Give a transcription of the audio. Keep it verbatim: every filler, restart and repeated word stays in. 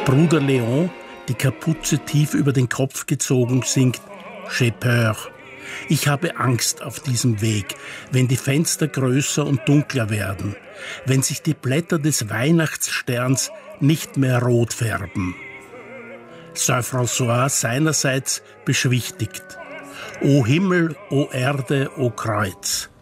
Bruder Leon, die Kapuze tief über den Kopf gezogen, singt J'ai peur. Ich habe Angst auf diesem Weg, wenn die Fenster größer und dunkler werden, wenn sich die Blätter des Weihnachtssterns nicht mehr rot färben. Saint-François seinerseits beschwichtigt. O Himmel, o Erde, o Kreuz.